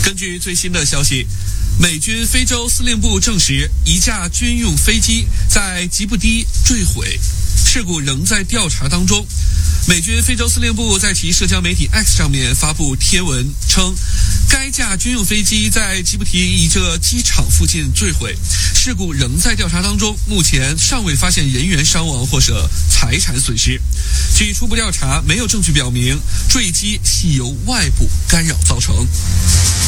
根据最新的消息，美军非洲司令部证实，一架军用飞机在吉布提坠毁，事故仍在调查当中。美军非洲司令部在其社交媒体 X 上面发布贴文称，该架军用飞机在吉布提一个机场附近坠毁，事故仍在调查当中，目前尚未发现人员伤亡或者财产损失。据初步调查，没有证据表明坠机系由外部干扰造成。